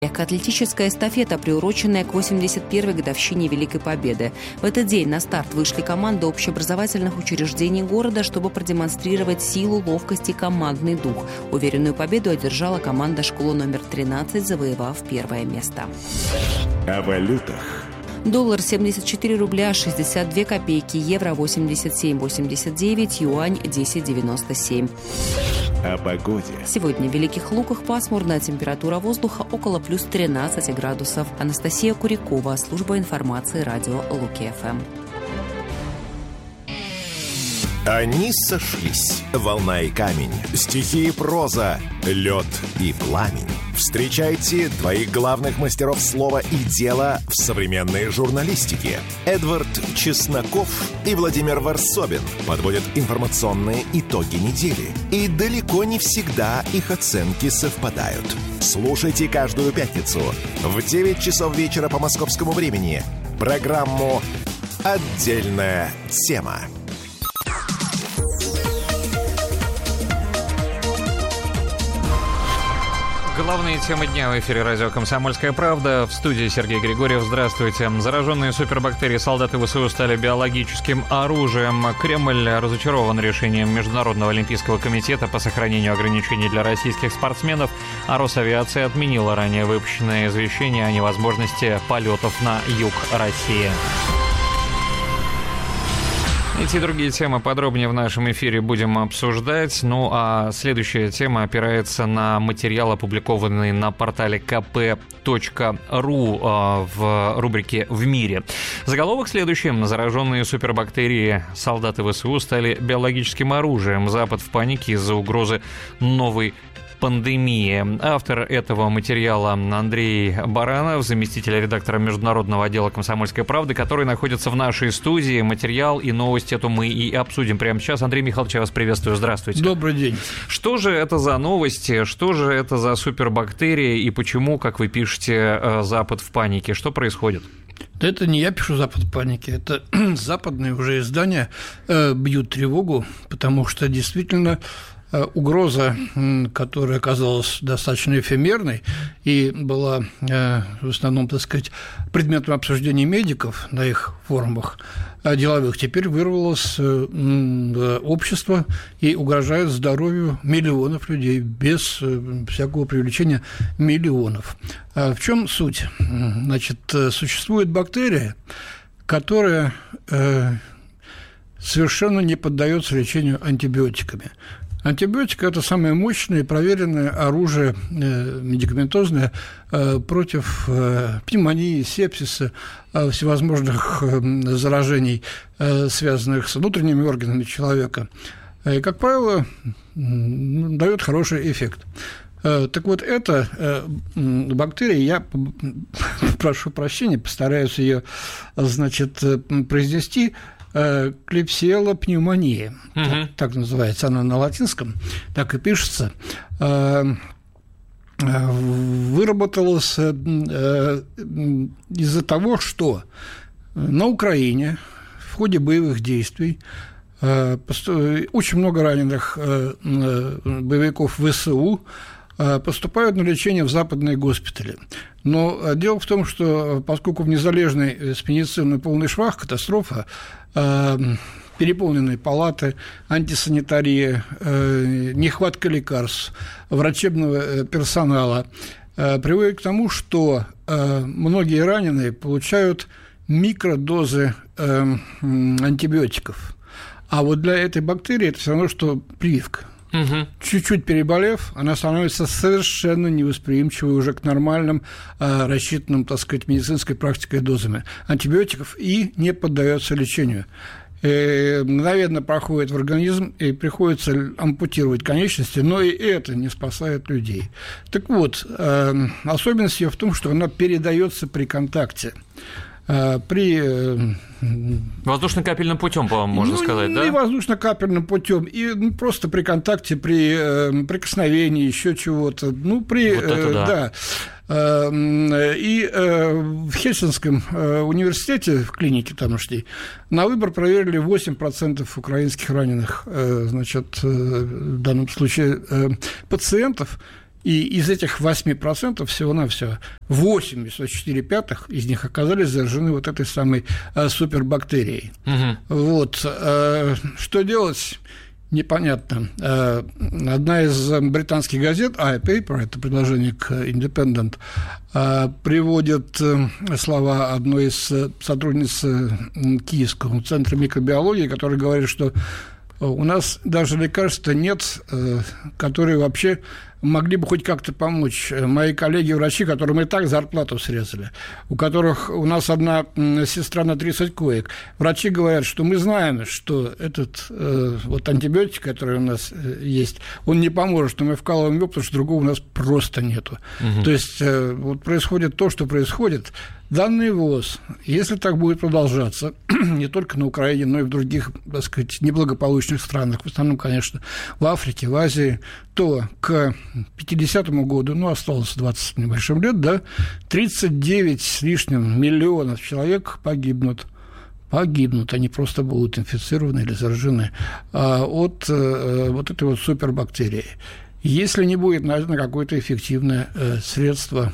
Легкоатлетическая эстафета, приуроченная к 81-й годовщине Великой Победы. В этот день на старт вышли команды общеобразовательных учреждений города, чтобы продемонстрировать силу, ловкость и командный дух. Уверенную победу одержала команда школы номер 13, завоевав первое место. О валютах. Доллар 74 рубля 62 копейки, евро 87,89, юань 10,97. О погоде. Сегодня в Великих Луках пасмурная, температура воздуха около плюс 13 градусов. Анастасия Курякова, служба информации радио Луки-ФМ. Они сошлись. Волна и камень, стихи и проза, лед и пламень. Встречайте двоих главных мастеров слова и дела в современной журналистике. Эдвард Чесноков и Владимир Варсобин подводят информационные итоги недели. И далеко не всегда их оценки совпадают. Слушайте каждую пятницу в 9 часов вечера по московскому времени программу «Отдельная тема». Главные темы дня в эфире радио «Комсомольская правда». В студии Сергей Григорьев. Здравствуйте. Зараженные супербактерии солдаты ВСУ стали биологическим оружием. Кремль разочарован решением Международного олимпийского комитета по сохранению ограничений для российских спортсменов, а Росавиация отменила ранее выпущенное извещение о невозможности полетов на юг России. Эти и другие темы подробнее в нашем эфире будем обсуждать. Ну а следующая тема опирается на материал, опубликованный на портале kp.ru в рубрике «В мире». Заголовок следующий. Зараженные супербактерии солдаты ВСУ стали биологическим оружием. Запад в панике из-за угрозы новой пандемии. Автор этого материала Андрей Баранов, заместитель редактора международного отдела «Комсомольской правды», который находится в нашей студии. Материал и новость эту мы и обсудим прямо сейчас. Андрей Михайлович, я вас приветствую. Здравствуйте. Добрый день. Что же это за новости? Что же это за супербактерии? И почему, как вы пишете, Запад в панике? Что происходит? Да это не я пишу «Запад в панике», это западные уже издания бьют тревогу, потому что действительно угроза, которая оказалась достаточно эфемерной и была в основном, так сказать, предметом обсуждения медиков на их форумах деловых, теперь вырвалась в общество и угрожает здоровью миллионов людей, без всякого привлечения миллионов. В чем суть? Значит, существует бактерия, которая совершенно не поддается лечению антибиотиками. Антибиотик – это самое мощное и проверенное оружие медикаментозное против пневмонии, сепсиса, всевозможных заражений, связанных с внутренними органами человека. И, как правило, дает хороший эффект. Так вот, эта бактерия, я прошу прощения, постараюсь ее, значит, произнести, клепсиелла пневмония, так называется она на латинском, так и пишется, выработалась из-за того, что на Украине в ходе боевых действий очень много раненых боевиков ВСУ поступают на лечение в западные госпитали. Но дело в том, что поскольку в Незалежной с медициной полный швах, катастрофа, переполненные палаты, антисанитария, нехватка лекарств, врачебного персонала приводит к тому, что многие раненые получают микродозы антибиотиков. А вот для этой бактерии это все равно, что прививка. Чуть-чуть переболев, она становится совершенно невосприимчивой уже к нормальным, рассчитанным, так сказать, медицинской практикой дозами антибиотиков и не поддается лечению. Мгновенно проходит в организм и приходится ампутировать конечности, но и это не спасает людей. Так вот, особенность ее в том, что она передается при контакте. При воздушно-капельным путем, по-моему, можно сказать, да? И воздушно-капельным путем, и просто при контакте, при прикосновении, еще чего-то. Вот это да. И в Хельсинском университете, в клинике тамошней, на выбор проверили 8% украинских раненых, значит, в данном случае пациентов, И из этих 8% всего-навсего 84,5 из них оказались заражены вот этой самой супербактерией. Вот. Что делать? Непонятно. Одна из британских газет, iPaper, это предложение к Independent, приводит слова одной из сотрудниц Киевского центра микробиологии, которая говорит, что у нас даже лекарства нет, которые вообще могли бы хоть как-то помочь. Мои коллеги-врачи, которым и так зарплату срезали, у которых у нас одна сестра на 30 коек, врачи говорят, что мы знаем, что этот вот антибиотик, который у нас есть, он не поможет, что мы вкалываем его, потому что другого у нас просто нету. То есть вот происходит то, что происходит. Данный ВОЗ, если так будет продолжаться, не только на Украине, но и в других, так сказать, неблагополучных странах, в основном, конечно, в Африке, в Азии, то к 50-му году, ну, осталось 20 с небольшим лет, да, 39 с лишним миллионов человек погибнут, они просто будут инфицированы или заражены от вот этой вот супербактерии. Если не будет найдено какое-то эффективное средство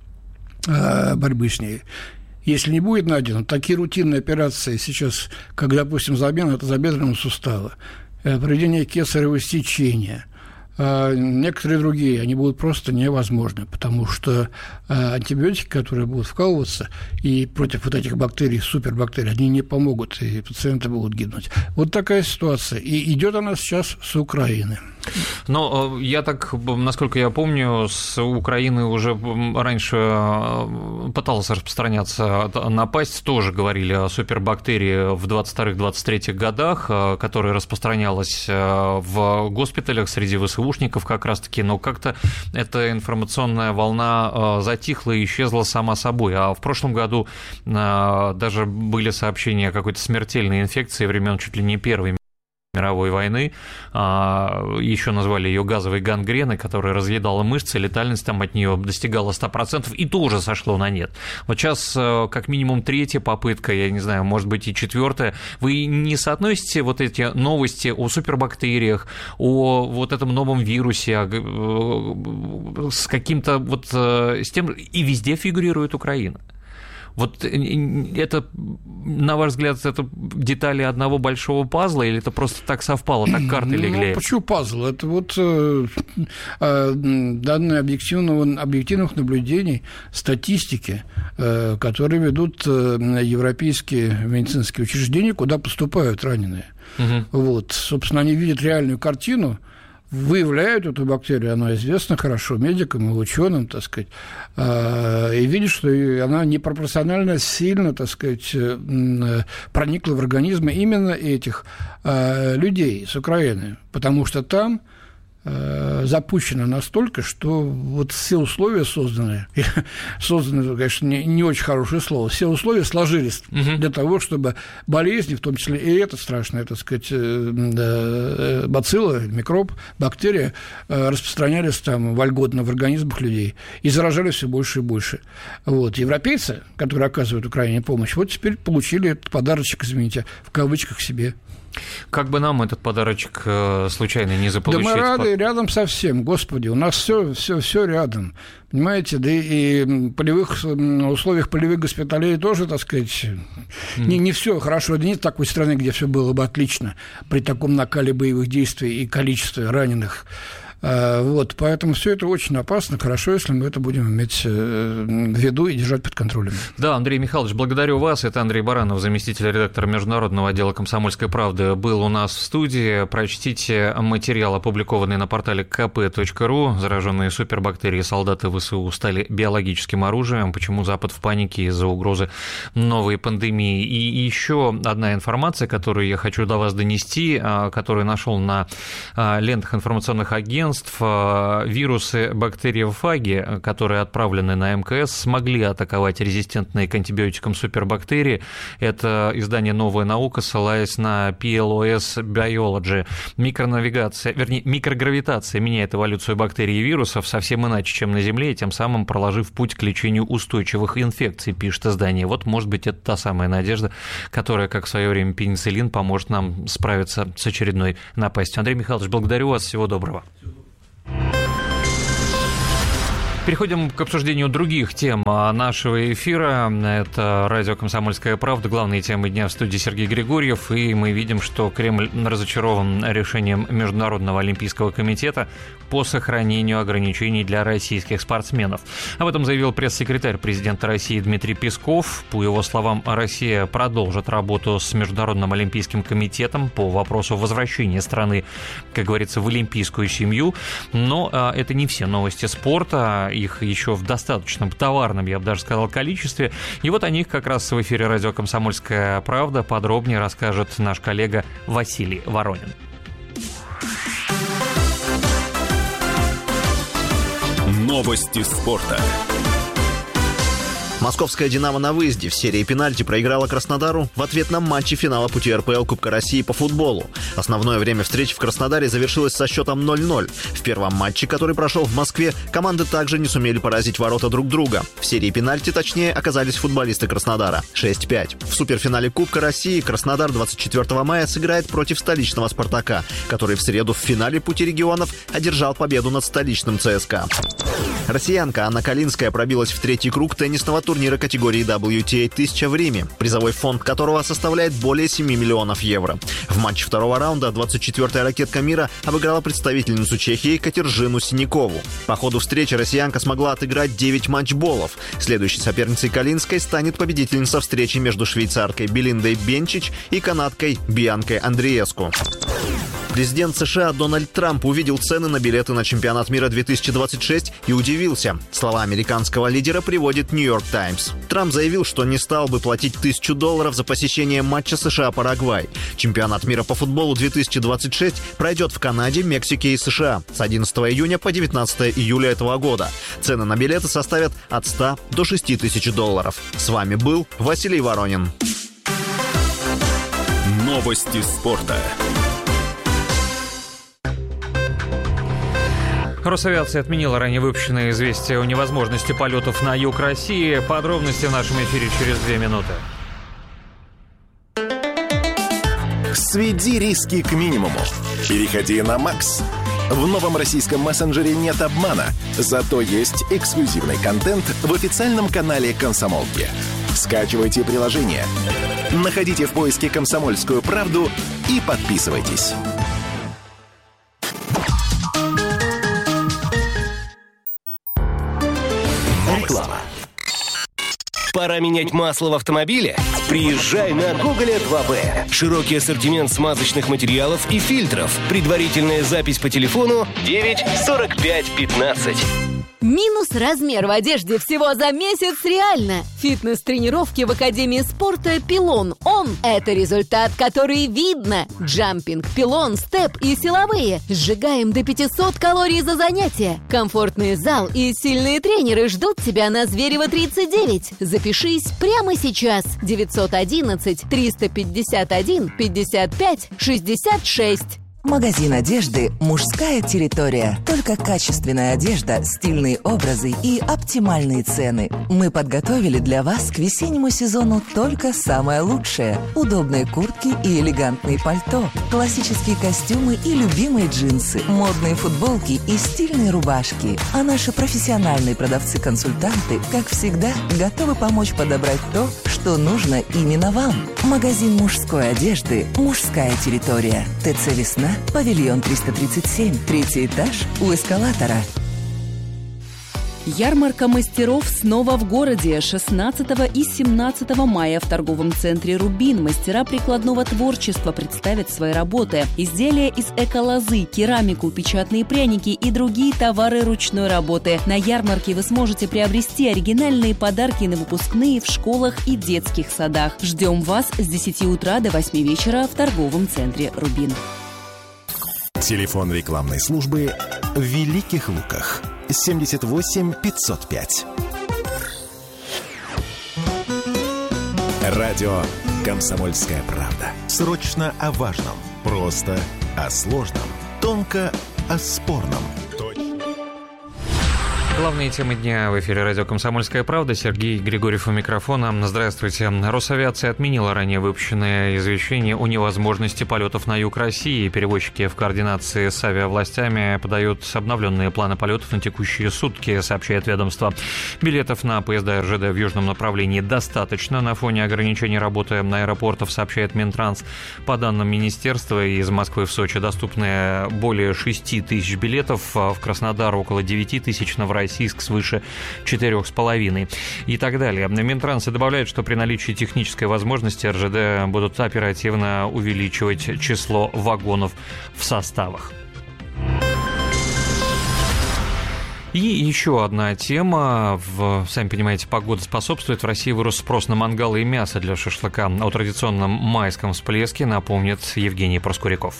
борьбы с ней. Если не будет найдено, такие рутинные операции сейчас, как, допустим, замена тазобедренного сустава, проведение кесарево сечения, некоторые другие, они будут просто невозможны, потому что антибиотики, которые будут вкалываться, и против вот этих бактерий, супербактерий, они не помогут, и пациенты будут гибнуть. Вот такая ситуация. И идет она сейчас с Украины. Но я так, насколько я помню, с Украины уже раньше пыталась распространяться напасть, тоже говорили о супербактерии в 22-23 годах, которая распространялась в госпиталях среди ВСУшников как раз-таки, но как-то эта информационная волна затихла и исчезла сама собой. А в прошлом году даже были сообщения о какой-то смертельной инфекции времен чуть ли не Первой мировой войны, еще назвали ее газовой гангреной, которая разъедала мышцы, летальность там от нее достигала 100%, и тоже сошло на нет. Вот сейчас как минимум третья попытка, я не знаю, может быть и четвертая. Вы не соотносите вот эти новости о супербактериях, о вот этом новом вирусе с каким-то вот с тем, и везде фигурирует Украина? Вот это, на ваш взгляд, это детали одного большого пазла, или это просто так совпало, так карты легли? Почему пазл? Это вот данные объективных наблюдений, статистики, которые ведут европейские медицинские учреждения, куда поступают раненые. Вот, собственно, они видят реальную картину, выявляют эту бактерию, она известна хорошо медикам и ученым, так сказать, и видят, что она непропорционально сильно, так сказать, проникла в организмы именно этих людей с Украины, потому что там запущено настолько, что вот все условия созданы, конечно, не очень хорошее слово, все условия сложились для того, чтобы болезни, в том числе и эта страшная, так сказать, бацилла, микроб, бактерия, распространялись там вольготно в организмах людей и заражали все больше и больше. Вот. Европейцы, которые оказывают Украине помощь, вот теперь получили этот подарочек, извините, в кавычках себе. Как бы нам этот подарочек случайно не заполучить? Да мы рады, рядом совсем, господи, у нас все рядом, понимаете, да и в условиях полевых госпиталей тоже, так сказать, не все хорошо, да нет такой страны, где все было бы отлично при таком накале боевых действий и количестве раненых. Вот, поэтому все это очень опасно. Хорошо, если мы это будем иметь в виду и держать под контролем. Да, Андрей Михайлович, благодарю вас. Это Андрей Баранов, заместитель редактора международного отдела «Комсомольской правды», был у нас в студии. Прочтите материал, опубликованный на портале kp.ru. Зараженные супербактерии солдаты ВСУ стали биологическим оружием. Почему Запад в панике из-за угрозы новой пандемии? И еще одна информация, которую я хочу до вас донести, которую нашел на лентах информационных агентств. Вирусы бактериофаги, которые отправлены на МКС, смогли атаковать резистентные к антибиотикам супербактерии. Это издание «Новая наука», ссылаясь на PLOS Biology. Микрогравитация меняет эволюцию бактерий и вирусов совсем иначе, чем на Земле, и тем самым проложив путь к лечению устойчивых инфекций, пишет издание. Вот, может быть, это та самая надежда, которая, как в свое время пенициллин, поможет нам справиться с очередной напастью. Андрей Михайлович, благодарю вас. Всего доброго. Переходим к обсуждению других тем нашего эфира. Это радио «Комсомольская правда». Главные темы дня в студии Сергей Григорьев. И мы видим, что Кремль разочарован решением Международного олимпийского комитета по сохранению ограничений для российских спортсменов. Об этом заявил пресс-секретарь президента России Дмитрий Песков. По его словам, Россия продолжит работу с Международным олимпийским комитетом по вопросу возвращения страны, как говорится, в олимпийскую семью. Но это не все новости спорта. Их еще в достаточно товарном, я бы даже сказал, количестве. И вот о них как раз в эфире радио «Комсомольская правда» подробнее расскажет наш коллега Василий Воронин. Новости спорта. Московская «Динамо» на выезде в серии пенальти проиграла Краснодару в ответном матче финала пути РПЛ Кубка России по футболу. Основное время встречи в Краснодаре завершилось со счетом 0-0. В первом матче, который прошел в Москве, команды также не сумели поразить ворота друг друга. В серии пенальти, точнее, оказались футболисты Краснодара. 6-5. В суперфинале Кубка России Краснодар 24 мая сыграет против столичного «Спартака», который в среду в финале пути регионов одержал победу над столичным ЦСКА. Россиянка Анна Калинская пробилась в третий круг теннисного турнира категории WTA 1000 в Риме, призовой фонд которого составляет более 7 миллионов евро. В матче второго раунда 24-я ракетка мира обыграла представительницу Чехии Катержину Синякову. По ходу встречи россиянка смогла отыграть 9 матчболов. Следующей соперницей Калинской станет победительница встречи между швейцаркой Белиндой Бенчич и канадкой Бианкой Андрееску. Президент США Дональд Трамп увидел цены на билеты на чемпионат мира 2026 и удивился. Слова американского лидера приводит «Нью-Йорк Таймс». Трамп заявил, что не стал бы платить $1000 за посещение матча США-Парагвай. Чемпионат мира по футболу 2026 пройдет в Канаде, Мексике и США с 11 июня по 19 июля этого года. Цены на билеты составят от $100 до $6000. С вами был Василий Воронин. Новости спорта. Росавиация отменила ранее выпущенное известие о невозможности полетов на юг России. Подробности в нашем эфире через 2 минуты. Сведи риски к минимуму. Переходи на Макс. В новом российском мессенджере нет обмана, зато есть эксклюзивный контент в официальном канале «Комсомолки». Скачивайте приложение, находите в поиске «Комсомольскую правду» и подписывайтесь. Реклама. Пора менять масло в автомобиле? Приезжай на Гоголя 2B. Широкий ассортимент смазочных материалов и фильтров. Предварительная запись по телефону 9 45 15. Минус размер в одежде всего за месяц реально. Фитнес-тренировки в Академии спорта «Пилон». Это результат, который видно. Джампинг, пилон, степ и силовые. Сжигаем до 500 калорий за занятие. Комфортный зал и сильные тренеры ждут тебя на Зверева 39. Запишись прямо сейчас. 911 351 55 66. Магазин одежды «Мужская территория». Только качественная одежда, стильные образы и оптимальные цены. Мы подготовили для вас к весеннему сезону только самое лучшее. Удобные куртки и элегантные пальто, классические костюмы и любимые джинсы, модные футболки и стильные рубашки. А наши профессиональные продавцы-консультанты, как всегда, готовы помочь подобрать то, что нужно именно вам. Магазин мужской одежды «Мужская территория». ТЦ «Весна», павильон 337, 3-й этаж у эскалатора. Ярмарка мастеров снова в городе. 16 и 17 мая в торговом центре «Рубин» мастера прикладного творчества представят свои работы. Изделия из эколозы, керамику, печатные пряники и другие товары ручной работы. На ярмарке вы сможете приобрести оригинальные подарки на выпускные в школах и детских садах. Ждем вас с 10 утра до 8 вечера в торговом центре «Рубин». Телефон рекламной службы в Великих Луках 78 505. Радио «Комсомольская правда». Срочно о важном, просто о сложном, тонко о спорном. Главные темы дня в эфире радио «Комсомольская правда». Сергей Григорьев у микрофона. Здравствуйте. Росавиация отменила ранее выпущенное извещение о невозможности полетов на юг России. Перевозчики в координации с авиавластями подают обновленные планы полетов на текущие сутки, сообщает ведомство. Билетов на поезда РЖД в южном направлении достаточно на фоне ограничений работы аэропортов, сообщает Минтранс. По данным министерства, из Москвы в Сочи доступны более 6 тысяч билетов, в Краснодар около 9 тысяч, Новороссийск свыше 4,5 и так далее. Минтранс добавляет, что при наличии технической возможности РЖД будут оперативно увеличивать число вагонов в составах. И еще одна тема. Сами понимаете, погода способствует. В России вырос спрос на мангалы и мясо для шашлыка. О традиционном майском всплеске напомнит Евгений Проскуряков.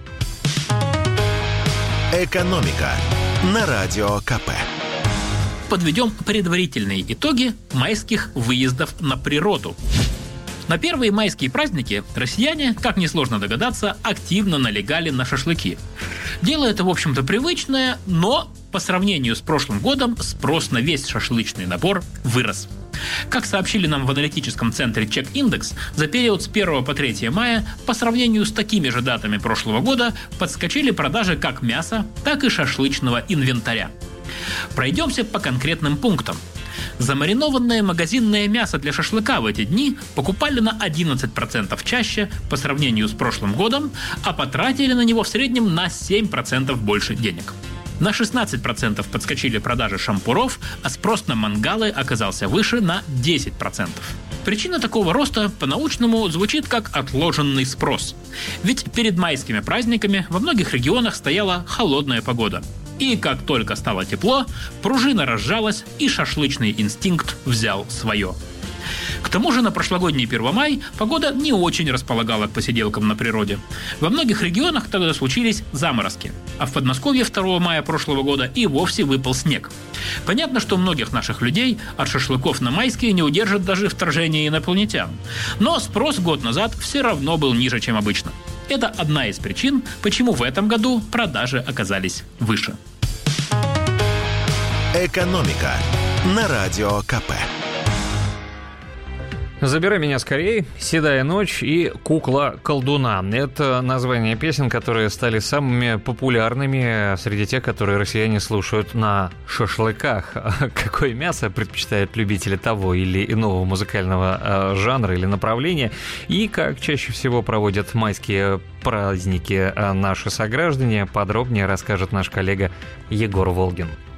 «Экономика» на Радио КП. Подведем предварительные итоги майских выездов на природу. На первые майские праздники россияне, как несложно догадаться, активно налегали на шашлыки. Дело это, в общем-то, привычное, но по сравнению с прошлым годом спрос на весь шашлычный набор вырос. Как сообщили нам в аналитическом центре Чек-Индекс, за период с 1 по 3 мая по сравнению с такими же датами прошлого года подскочили продажи как мяса, так и шашлычного инвентаря. Пройдемся по конкретным пунктам. Замаринованное магазинное мясо для шашлыка в эти дни покупали на 11% чаще по сравнению с прошлым годом, а потратили на него в среднем на 7% больше денег. На 16% подскочили продажи шампуров, а спрос на мангалы оказался выше на 10%. Причина такого роста по-научному звучит как отложенный спрос. Ведь перед майскими праздниками во многих регионах стояла холодная погода. И как только стало тепло, пружина разжалась, и шашлычный инстинкт взял свое. К тому же на прошлогодний Первомай погода не очень располагала к посиделкам на природе. Во многих регионах тогда случились заморозки, а в Подмосковье 2 мая прошлого года и вовсе выпал снег. Понятно, что многих наших людей от шашлыков на майские не удержит даже вторжение инопланетян. Но спрос год назад все равно был ниже, чем обычно. Это одна из причин, почему в этом году продажи оказались выше. «Экономика» на Радио КП. «Забирай меня скорей», «Седая ночь» и «Кукла колдуна». Это названия песен, которые стали самыми популярными среди тех, которые россияне слушают на шашлыках. Какое мясо предпочитают любители того или иного музыкального жанра или направления, и как чаще всего проводят майские праздники наши сограждане, подробнее расскажет наш коллега Егор Волгин.